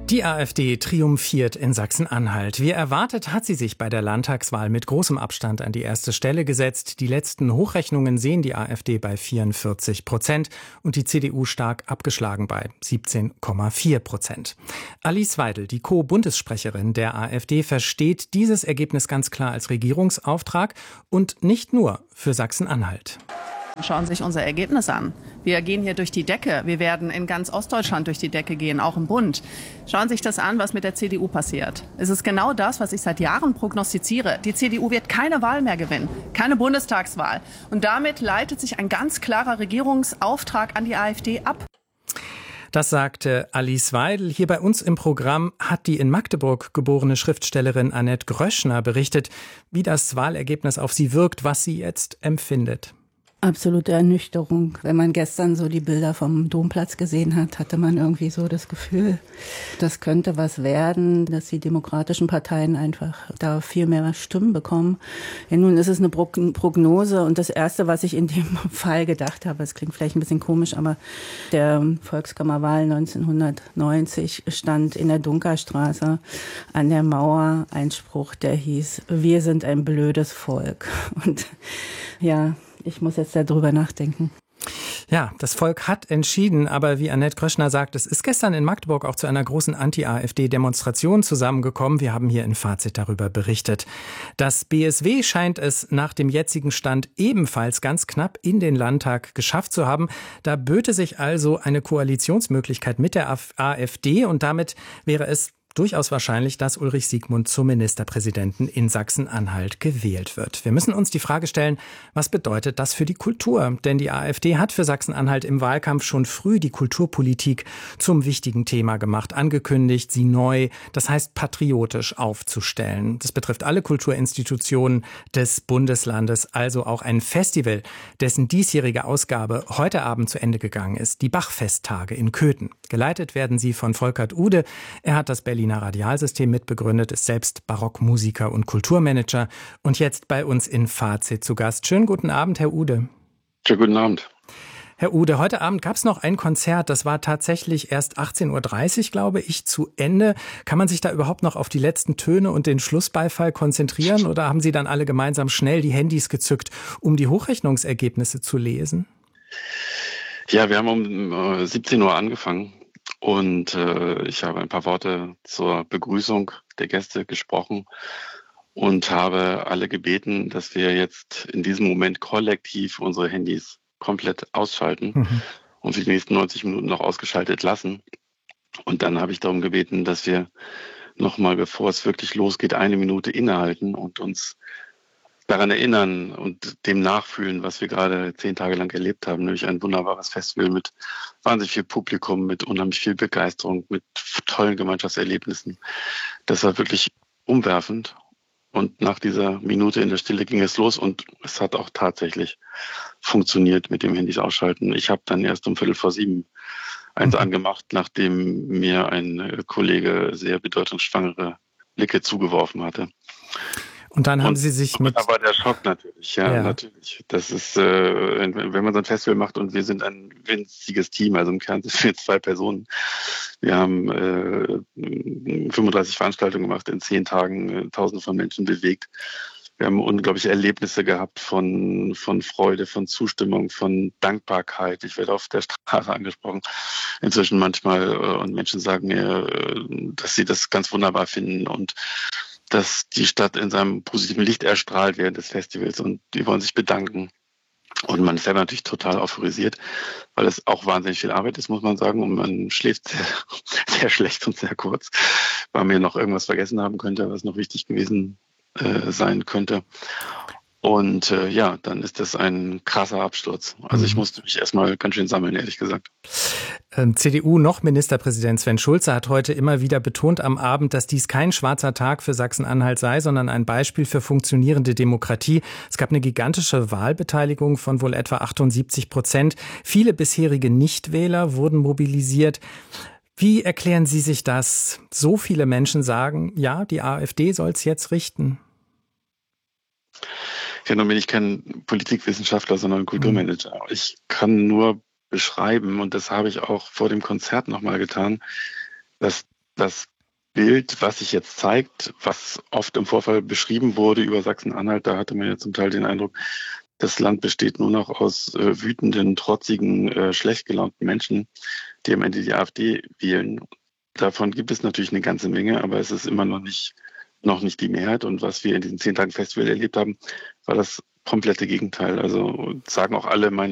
Die AfD triumphiert in Sachsen-Anhalt. Wie erwartet hat sie sich bei der Landtagswahl mit großem Abstand an die erste Stelle gesetzt. Die letzten Hochrechnungen sehen die AfD bei 44% und die CDU stark abgeschlagen bei 17,4%. Alice Weidel, die Co-Bundessprecherin der AfD, versteht dieses Ergebnis ganz klar als Regierungsauftrag und nicht nur für Sachsen-Anhalt. Schauen Sie sich unser Ergebnis an. Wir gehen hier durch die Decke. Wir werden in ganz Ostdeutschland durch die Decke gehen, auch im Bund. Schauen Sie sich das an, was mit der CDU passiert. Es ist genau das, was ich seit Jahren prognostiziere. Die CDU wird keine Wahl mehr gewinnen, keine Bundestagswahl. Und damit leitet sich ein ganz klarer Regierungsauftrag an die AfD ab. Das sagte Alice Weidel. Hier bei uns im Programm hat die in Magdeburg geborene Schriftstellerin Annette Gröschner berichtet, wie das Wahlergebnis auf sie wirkt, was sie jetzt empfindet. Absolute Ernüchterung. Wenn man gestern so die Bilder vom Domplatz gesehen hat, hatte man irgendwie so das Gefühl, das könnte was werden, dass die demokratischen Parteien einfach da viel mehr Stimmen bekommen. Ja, nun ist es eine Prognose und das Erste, was ich in dem Fall gedacht habe, es klingt vielleicht ein bisschen komisch, aber der Volkskammerwahl 1990 stand in der Dunkerstraße an der Mauer ein Spruch, der hieß: Wir sind ein blödes Volk. Und ja, ich muss jetzt darüber nachdenken. Ja, das Volk hat entschieden, aber wie Annette Gröschner sagt, es ist gestern in Magdeburg auch zu einer großen Anti-AfD-Demonstration zusammengekommen. Wir haben hier in Fazit darüber berichtet. Das BSW scheint es nach dem jetzigen Stand ebenfalls ganz knapp in den Landtag geschafft zu haben. Da böte sich also eine Koalitionsmöglichkeit mit der AfD und damit wäre es durchaus wahrscheinlich, dass Ulrich Siegmund zum Ministerpräsidenten in Sachsen-Anhalt gewählt wird. Wir müssen uns die Frage stellen, was bedeutet das für die Kultur? Denn die AfD hat für Sachsen-Anhalt im Wahlkampf schon früh die Kulturpolitik zum wichtigen Thema gemacht, angekündigt, sie neu, das heißt patriotisch aufzustellen. Das betrifft alle Kulturinstitutionen des Bundeslandes, also auch ein Festival, dessen diesjährige Ausgabe heute Abend zu Ende gegangen ist, die Bachfesttage in Köthen. Geleitet werden sie von Volkert Ude. Er hat das Berliner Radialsystem mitbegründet, ist selbst Barockmusiker und Kulturmanager und jetzt bei uns in Fazit zu Gast. Schönen guten Abend, Herr Ude. Schönen guten Abend. Herr Ude, heute Abend gab es noch ein Konzert, das war tatsächlich erst 18:30 Uhr, glaube ich, zu Ende. Kann man sich da überhaupt noch auf die letzten Töne und den Schlussbeifall konzentrieren oder haben Sie dann alle gemeinsam schnell die Handys gezückt, um die Hochrechnungsergebnisse zu lesen? Ja, wir haben um 17 Uhr angefangen. Und ich habe ein paar Worte zur Begrüßung der Gäste gesprochen und habe alle gebeten, dass wir jetzt in diesem Moment kollektiv unsere Handys komplett ausschalten und für die nächsten 90 Minuten noch ausgeschaltet lassen. Und dann habe ich darum gebeten, dass wir nochmal, bevor es wirklich losgeht, 1 Minute innehalten und uns daran erinnern und dem nachfühlen, was wir gerade 10 Tage lang erlebt haben, nämlich ein wunderbares Festival mit wahnsinnig viel Publikum, mit unheimlich viel Begeisterung, mit tollen Gemeinschaftserlebnissen. Das war wirklich umwerfend und nach dieser Minute in der Stille ging es los und es hat auch tatsächlich funktioniert mit dem Handys ausschalten. Ich habe dann erst um 6:45 eins angemacht, nachdem mir ein Kollege sehr bedeutungsschwangere Blicke zugeworfen hatte. Und dann haben Sie sich mit... Aber der Schock natürlich, ja, natürlich. Das ist, wenn man so ein Festival macht und wir sind ein winziges Team, also im Kern sind wir 2 Personen. Wir haben 35 Veranstaltungen gemacht, in 10 Tagen Tausende von Menschen bewegt. Wir haben unglaubliche Erlebnisse gehabt von Freude, von Zustimmung, von Dankbarkeit. Ich werde auf der Straße angesprochen inzwischen manchmal und Menschen sagen mir, dass sie das ganz wunderbar finden und dass die Stadt in seinem positiven Licht erstrahlt während des Festivals und die wollen sich bedanken. Und man ist selber natürlich total euphorisiert, weil es auch wahnsinnig viel Arbeit ist, muss man sagen. Und man schläft sehr, sehr schlecht und sehr kurz, weil man noch irgendwas vergessen haben könnte, was noch wichtig gewesen sein könnte. Und ja, dann ist das ein krasser Absturz. Also ich musste mich erstmal ganz schön sammeln, ehrlich gesagt. CDU noch Ministerpräsident Sven Schulze hat heute immer wieder betont am Abend, dass dies kein schwarzer Tag für Sachsen-Anhalt sei, sondern ein Beispiel für funktionierende Demokratie. Es gab eine gigantische Wahlbeteiligung von wohl etwa 78%. Viele bisherige Nichtwähler wurden mobilisiert. Wie erklären Sie sich das? So viele Menschen sagen, ja, die AfD soll es jetzt richten. Ja, nun bin ich kein Politikwissenschaftler, sondern Kulturmanager. Ich kann nur beschreiben, und das habe ich auch vor dem Konzert nochmal getan, dass das Bild, was sich jetzt zeigt, was oft im Vorfall beschrieben wurde über Sachsen-Anhalt, da hatte man ja zum Teil den Eindruck, das Land besteht nur noch aus wütenden, trotzigen, schlecht gelaunten Menschen, die am Ende die AfD wählen. Davon gibt es natürlich eine ganze Menge, aber es ist immer noch nicht die Mehrheit. Und was wir in diesen 10 Tagen Festival erlebt haben, war das komplette Gegenteil. Also sagen auch alle meine